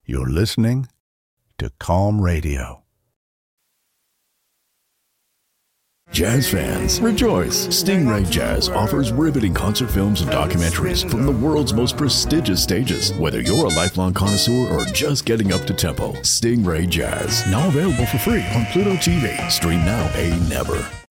You're listening to Calm Radio. Jazz fans, rejoice! Stingray Jazz offers riveting concert films and documentaries from the world's most prestigious stages. Whether you're a lifelong connoisseur or just getting up to tempo, Stingray Jazz, now available for free on Pluto TV. Stream now, pay never.